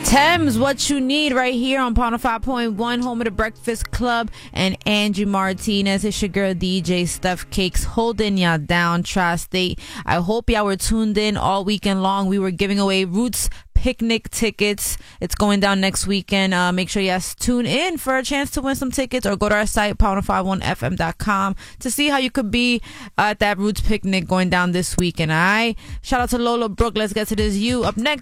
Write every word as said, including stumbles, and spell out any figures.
Thames, what you need right here on Pound five point one, home of the Breakfast Club and Angie Martinez. It's your girl D J Steph Cakes holding y'all down, Tri-State. I hope y'all were tuned in all weekend long. We were giving away Roots picnic tickets. It's going down next weekend. Uh, make sure you guys tune in for a chance to win some tickets, or go to our site, pound five one f m dot com, to see how you could be at that Roots picnic going down this weekend. All right. Shout out to Lola Brooke. Let's get to this. You up next.